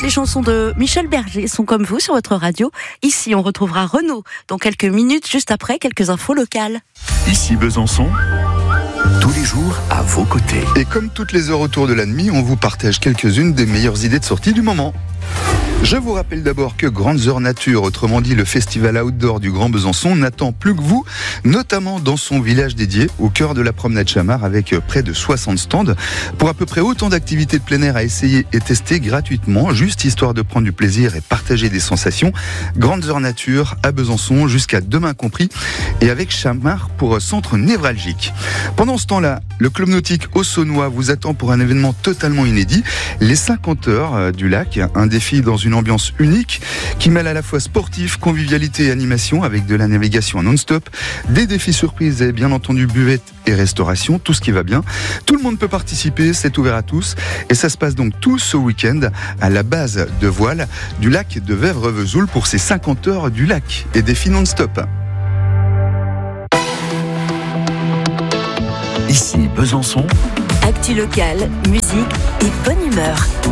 les chansons de Michel Berger sont comme vous sur votre radio. Ici, on retrouvera Renaud dans quelques minutes, juste après quelques infos locales. Ici Besançon, tous les jours à vos côtés. Et comme toutes les heures autour de la nuit, on vous partage quelques-unes des meilleures idées de sortie du moment. Je vous rappelle d'abord que Grandes Heures Nature, autrement dit le festival outdoor du Grand Besançon, n'attend plus que vous, notamment dans son village dédié au cœur de la promenade Chamard avec près de 60 stands pour à peu près autant d'activités de plein air à essayer et tester gratuitement, juste histoire de prendre du plaisir et partager des sensations. Grandes Heures Nature à Besançon jusqu'à demain compris et avec Chamard pour centre névralgique. Pendant ce temps-là, le club nautique Auxonnois vous attend pour un événement totalement inédit, les 50 heures du lac, un défi dans une ambiance unique qui mêle à la fois sportif, convivialité et animation avec de la navigation non-stop, des défis surprises et bien entendu buvette et restauration, tout ce qui va bien. Tout le monde peut participer, c'est ouvert à tous et ça se passe donc tout ce week-end à la base de voile du lac de Vèvres-Vesoul pour ces 50 heures du lac et défis non-stop. Ici Besançon, Actu locale, musique et bonne humeur.